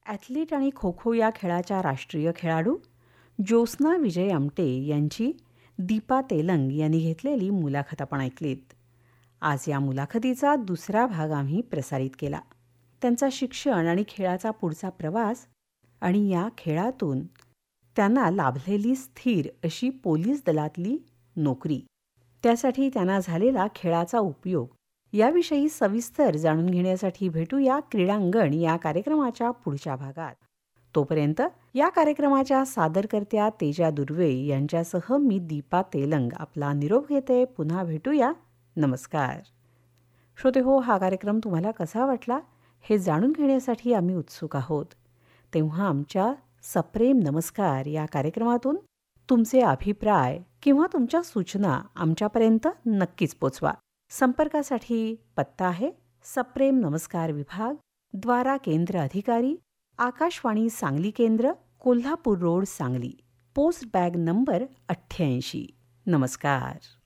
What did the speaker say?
Athlete आणि खो खो या खेळाच्या राष्ट्रीय खेळाडू ज्योत्स्ना विजय आमटे यांची दीपा तेलंग यांनी घेतलेली मुलाखत आपण ऐकलीत. आज या मुलाखतीचा दुसरा भाग आम्ही प्रसारित केला. त्यांचा शिक्षण आणि खेळाचा पुढचा प्रवास आणि या खेळातून त्यांना लाभलेली स्थिर अशी पोलीस दलातली नोकरी, त्यासाठी त्यांना झालेला खेळाचा उपयोग याविषयी सविस्तर जाणून घेण्यासाठी भेटूया क्रीडांगण या कार्यक्रमाच्या पुढच्या भागात. तोपर्यंत या कार्यक्रमाच्या सादरकर्त्या तेजा दुर्वे यांच्यासह मी दीपा तेलंग आपला निरोप घेते. पुन्हा भेटूया. नमस्कार. श्रोते हो, हा कार्यक्रम तुम्हाला कसा वाटला हे जाणून घेण्यासाठी आम्ही उत्सुक आहोत. तेव्हा आमच्या सप्रेम नमस्कार या कार्यक्रमातून तुमचे अभिप्राय किंवा तुमच्या सूचना आमच्यापर्यंत नक्कीच पोचवा. संपर्कासाठी पत्ता आहे सप्रेम नमस्कार विभाग, द्वारा केंद्र अधिकारी, आकाशवाणी सांगली केंद्र, Kolhapur road, Sangli, post bag number 88. नमस्कार.